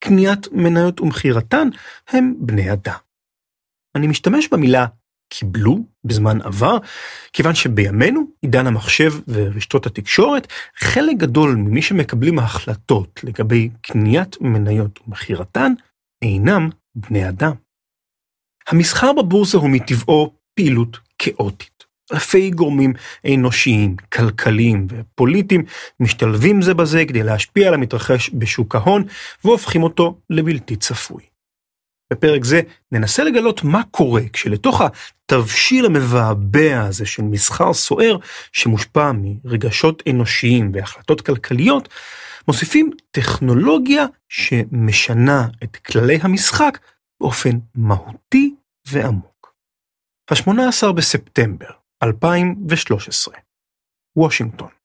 קניית מניות ומחירתן הם בני אדם. אני משתמש במילה קיבלו בזמן עבר, כיוון שבימינו, עידן המחשב ורשתות התקשורת, חלק גדול ממי שמקבלים ההחלטות לגבי קניית מניות ומחירתן, אינם בני אדם. המסחר בבורסה הוא מטבעו פעילות כאוטית. אלפי גורמים אנושיים, כלכליים ופוליטיים משתלבים זה בזה כדי להשפיע על המתרחש בשוק ההון, והופכים אותו לבלתי צפוי. בפרק זה ננסה לגלות מה קורה כשלתוך התבשיל המבעבע הזה של מסחר סוער שמושפע מרגשות אנושיים והחלטות כלכליות, מוסיפים טכנולוגיה שמשנה את כללי המשחק באופן מהותי ועמוק. ה-18 בספטמבר 2013, וושינגטון.